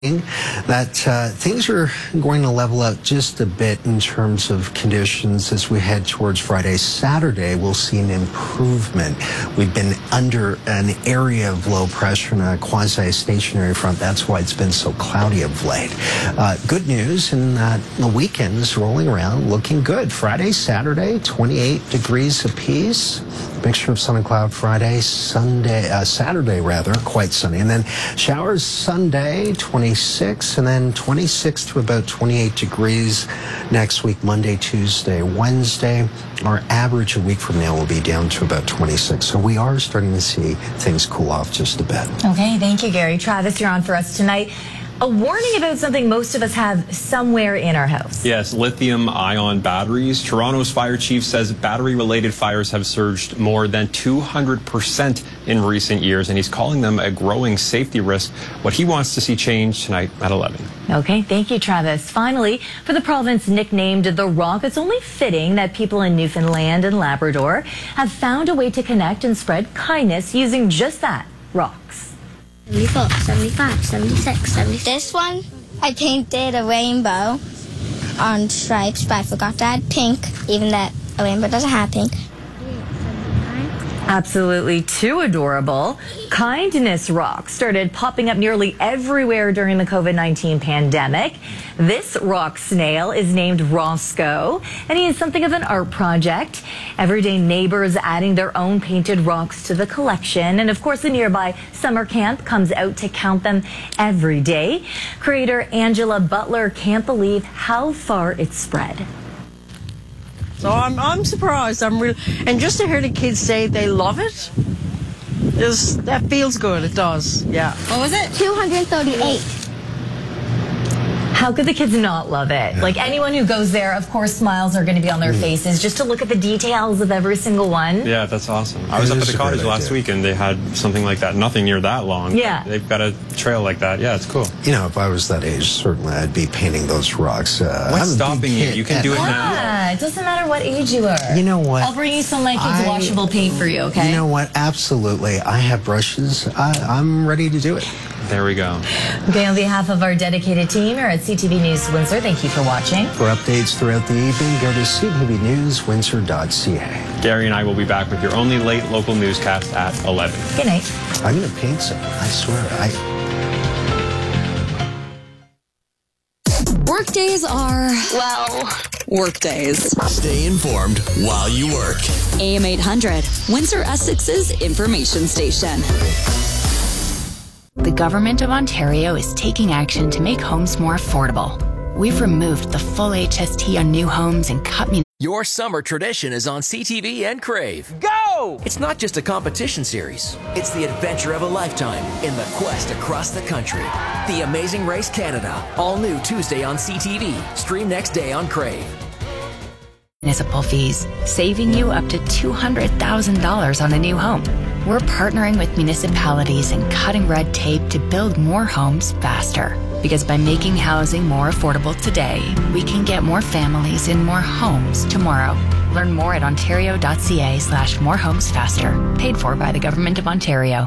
that things are going to level out just a bit in terms of conditions as we head towards Friday. Saturday, we'll see an improvement. We've been under an area of low pressure and a quasi-stationary front. That's why it's been so cloudy of late. Good news in that the weekend's rolling around looking good. Friday, Saturday, 28 degrees apiece. Mixture of sun and cloud Friday, Saturday rather, quite sunny. And then showers Sunday, 26, and then 26 to about 28 degrees next week, Monday, Tuesday, Wednesday. Our average a week from now will be down to about 26. So we are starting to see things cool off just a bit. Okay, thank you, Gary. Travis, you're on for us tonight. A warning about something most of us have somewhere in our house. Yes, lithium-ion batteries. Toronto's fire chief says battery-related fires have surged more than 200% in recent years, and he's calling them a growing safety risk. What he wants to see change tonight at 11. Okay, thank you, Travis. Finally, for the province nicknamed The Rock, it's only fitting that people in Newfoundland and Labrador have found a way to connect and spread kindness using just that, rocks. 74, 75, 76, 77. This one, I painted a rainbow on stripes, but I forgot to add pink, even that a rainbow doesn't have pink. Absolutely too adorable. Kindness rocks started popping up nearly everywhere during the COVID-19 pandemic. This rock snail is named Roscoe, and he is something of an art project. Everyday neighbors adding their own painted rocks to the collection. And of course, the nearby summer camp comes out to count them every day. Creator Angela Butler can't believe how far it's spread. So I'm surprised. And just to hear the kids say they love it, that feels good. It does. Yeah. What was it? 238. How could the kids not love it? Like anyone who goes there, of course, smiles are going to be on their faces just to look at the details of every single one. Yeah, that's awesome. I was up at the cottage last week and they had something like that. Nothing near that long. Yeah. They've got a trail like that. Yeah, it's cool. You know, if I was that age, certainly I'd be painting those rocks. What's stopping you? You can do it now. Yeah, it doesn't matter what age you are. You know what? I'll bring you some of my kids' washable paint for you, okay? You know what? Absolutely. I have brushes. I'm ready to do it. There we go. Okay, on behalf of our dedicated team here at CTV News Windsor, thank you for watching. For updates throughout the evening, go to ctvnewswindsor.ca. Gary and I will be back with your only late local newscast at 11. Good night. I'm going to paint something. I swear. Workdays are, well, workdays. Stay informed while you work. AM 800, Windsor Essex's information station. The Government of Ontario is taking action to make homes more affordable. We've removed the full HST on new homes and cut Your summer tradition is on CTV and Crave. Go! It's not just a competition series. It's the adventure of a lifetime in the quest across the country. The Amazing Race Canada. All new Tuesday on CTV. Stream next day on Crave. municipal fees, saving you up to $200,000 on a new home. We're partnering with municipalities and cutting red tape to build more homes faster. Because by making housing more affordable today, we can get more families in more homes tomorrow. Learn more at ontario.ca/morehomesfaster. Paid for by the Government of Ontario.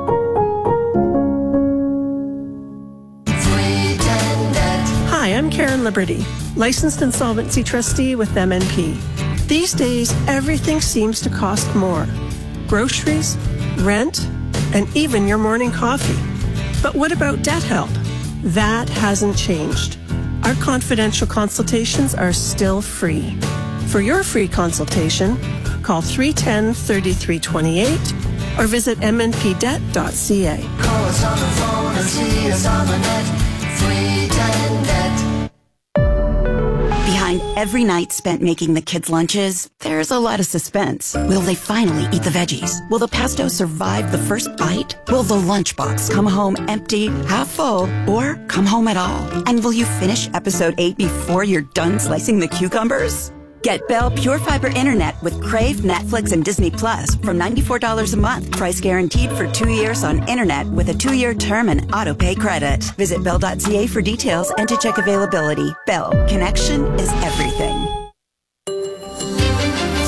Hi, I'm Karen Liberty, licensed insolvency trustee with MNP. These days, everything seems to cost more. Groceries, rent, and even your morning coffee. But what about debt help? That hasn't changed. Our confidential consultations are still free. For your free consultation, call 310-3328 or visit mnpdebt.ca. Call us on the phone and see us on the net. 310-NET. Behind every night spent making the kids' lunches, there's a lot of suspense. Will they finally eat the veggies? Will the pesto survive the first bite? Will the lunchbox come home empty, half full, or come home at all? And will you finish episode 8 before you're done slicing the cucumbers? Get Bell Pure Fiber Internet with Crave, Netflix, and Disney Plus from $94 a month. Price guaranteed for 2 years on internet with a 2-year term and auto-pay credit. Visit bell.ca for details and to check availability. Bell, connection is everything.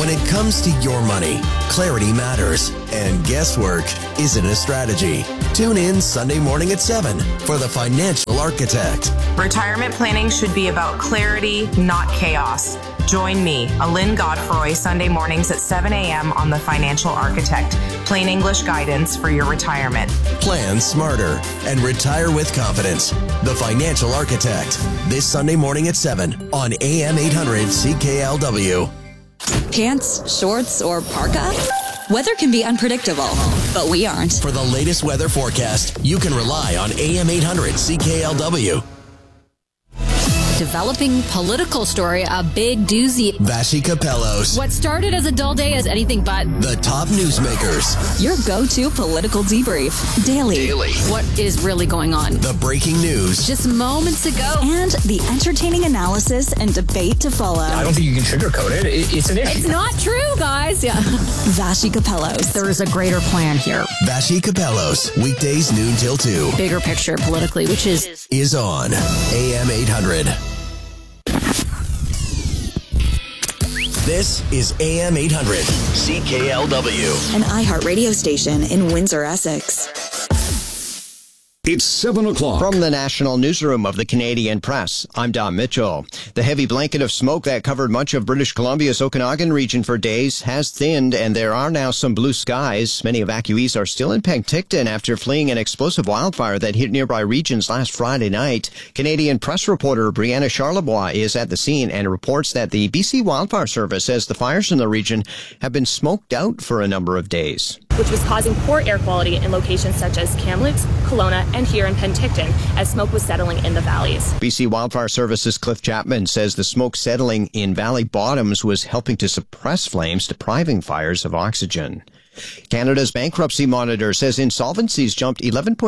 When it comes to your money, clarity matters, and guesswork isn't a strategy. Tune in Sunday morning at 7 for The Financial Architect. Retirement planning should be about clarity, not chaos. Join me, Alin Godfroy, Sunday mornings at 7 a.m. on The Financial Architect. Plain English guidance for your retirement. Plan smarter and retire with confidence. The Financial Architect. This Sunday morning at 7 on AM 800 CKLW. Pants, shorts, or parka? Weather can be unpredictable, but we aren't. For the latest weather forecast, you can rely on AM 800 CKLW. Developing political story, a big doozy. Vassy Capellos. What started as a dull day is anything but. The top newsmakers. Your go-to political debrief. Daily. What is really going on? The breaking news. Just moments ago. And the entertaining analysis and debate to follow. I don't think you can sugarcoat it. It's an issue. It's not true, guys. Yeah. Vassy Capellos. There is a greater plan here. Vassy Capellos. Weekdays noon till 2. Bigger picture politically, which is on AM 800. This is AM 800 CKLW. An iHeartRadio station in Windsor, Essex. It's 7 o'clock. From the National Newsroom of the Canadian Press, I'm Don Mitchell. The heavy blanket of smoke that covered much of British Columbia's Okanagan region for days has thinned, and there are now some blue skies. Many evacuees are still in Penticton after fleeing an explosive wildfire that hit nearby regions last Friday night. Canadian Press reporter Brianna Charlebois is at the scene and reports that the BC Wildfire Service says the fires in the region have been smoked out for a number of days, which was causing poor air quality in locations such as Kamloops, Kelowna, and here in Penticton as smoke was settling in the valleys. BC Wildfire Service's Cliff Chapman says the smoke settling in valley bottoms was helping to suppress flames, depriving fires of oxygen. Canada's bankruptcy monitor says insolvencies jumped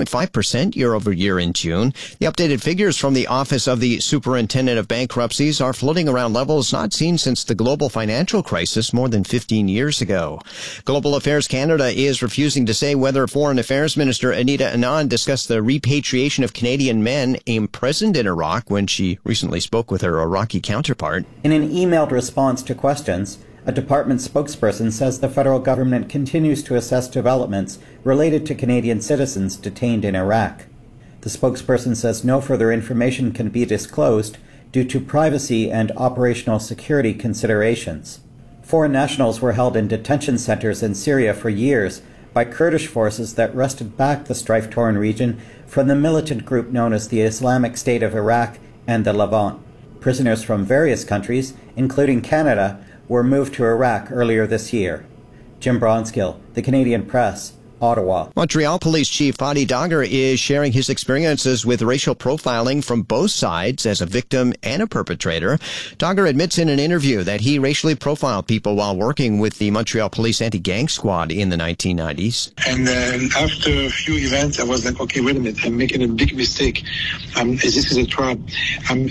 11.5% year over year in June. The updated figures from the Office of the Superintendent of Bankruptcies are floating around levels not seen since the global financial crisis more than 15 years ago. Global Affairs Canada is refusing to say whether Foreign Affairs Minister Anita Anand discussed the repatriation of Canadian men imprisoned in Iraq when she recently spoke with her Iraqi counterpart. In an emailed response to questions, a department spokesperson says the federal government continues to assess developments related to Canadian citizens detained in Iraq. The spokesperson says no further information can be disclosed due to privacy and operational security considerations. Foreign nationals were held in detention centers in Syria for years by Kurdish forces that wrested back the strife-torn region from the militant group known as the Islamic State of Iraq and the Levant. Prisoners from various countries, including Canada, were moved to Iraq earlier this year. Jim Bronskill, The Canadian Press, Ottawa. Montreal Police Chief Fadi Dagher is sharing his experiences with racial profiling from both sides as a victim and a perpetrator. Dagher admits in an interview that he racially profiled people while working with the Montreal Police Anti-Gang Squad in the 1990s. And then after a few events, I was like, okay, wait a minute, I'm making a big mistake. This is a trap. I'm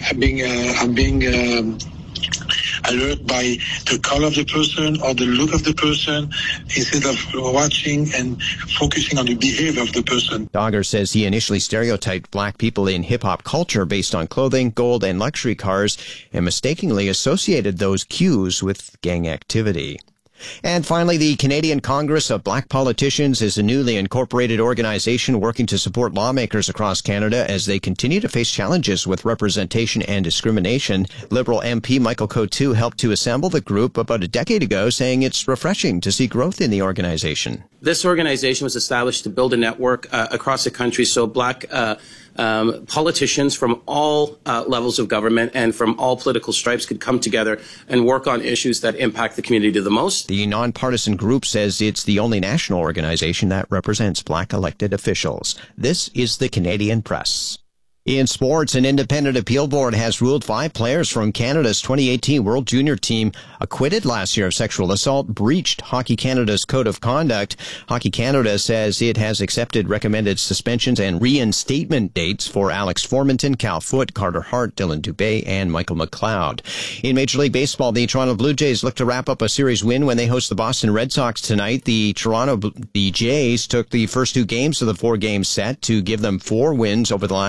being alert by the color of the person or the look of the person instead of watching and focusing on the behavior of the person. Dagher says he initially stereotyped black people in hip-hop culture based on clothing, gold, and luxury cars, and mistakenly associated those cues with gang activity. And finally, the Canadian Congress of Black Politicians is a newly incorporated organization working to support lawmakers across Canada as they continue to face challenges with representation and discrimination. Liberal MP Michael Coutu helped to assemble the group about a decade ago, saying it's refreshing to see growth in the organization. This organization was established to build a network across the country so black politicians from all levels of government and from all political stripes could come together and work on issues that impact the community the most. The nonpartisan group says it's the only national organization that represents black elected officials. This is the Canadian Press. In sports, an independent appeal board has ruled 5 players from Canada's 2018 World Junior team acquitted last year of sexual assault breached Hockey Canada's code of conduct. Hockey Canada says it has accepted recommended suspensions and reinstatement dates for Alex Formanton, Cal Foote, Carter Hart, Dylan Dubé, and Michael McLeod. In Major League Baseball, the Toronto Blue Jays look to wrap up a series win when they host the Boston Red Sox tonight. The Jays took the first 2 games of the 4-game set to give them 4 wins over the last 5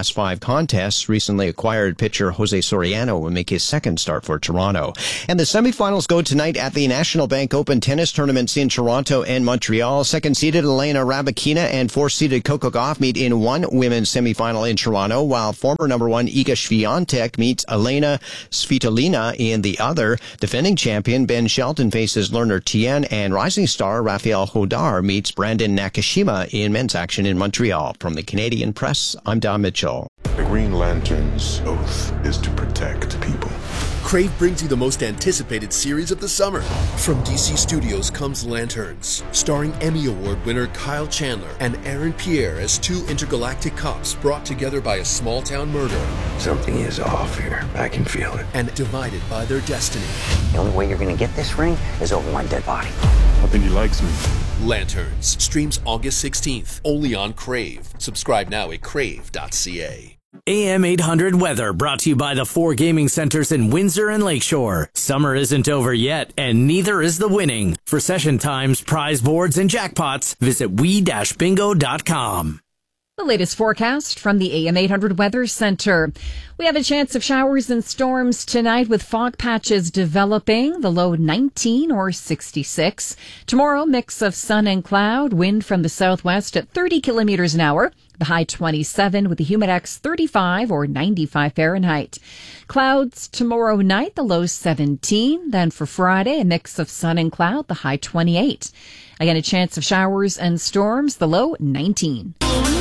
contests. Recently acquired pitcher Jose Soriano will make his second start for Toronto. And the semifinals go tonight at the National Bank Open tennis tournaments in Toronto and Montreal. Second-seeded Elena Rybakina and fourth-seeded Coco Gauff meet in one women's semifinal in Toronto, while former number one Iga Swiatek meets Elena Svitolina in the other. Defending champion Ben Shelton faces Lerner Tien, and rising star Rafael Hodar meets Brandon Nakashima in men's action in Montreal. From the Canadian Press, I'm Don Mitchell. The Green Lantern's oath is to protect people. Crave brings you the most anticipated series of the summer. From DC Studios comes Lanterns, starring Emmy Award winner Kyle Chandler and Aaron Pierre as two intergalactic cops brought together by a small-town murder. Something is off here. I can feel it. And divided by their destiny. The only way you're going to get this ring is over my dead body. I think he likes me. Lanterns streams August 16th, only on Crave. Subscribe now at crave.ca. AM 800 weather brought to you by the 4 gaming centers in Windsor and Lakeshore. Summer isn't over yet, and neither is the winning. For session times, prize boards, and jackpots, visit we-bingo.com. The latest forecast from the AM 800 Weather Center. We have a chance of showers and storms tonight with fog patches developing, the low 19 or 66. Tomorrow, mix of sun and cloud, wind from the southwest at 30 kilometers an hour. The high 27 with the humidex 35 or 95 Fahrenheit. Clouds tomorrow night, the low 17. Then for Friday, a mix of sun and cloud, the high 28. Again, a chance of showers and storms, the low 19.